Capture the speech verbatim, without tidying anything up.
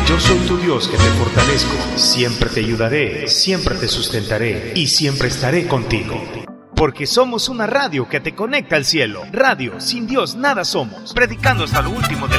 Yo soy tu Dios que te fortalezco, siempre te ayudaré, siempre te sustentaré y siempre estaré contigo. Porque somos una radio que te conecta al cielo. Radio, sin Dios nada somos. Predicando hasta lo último de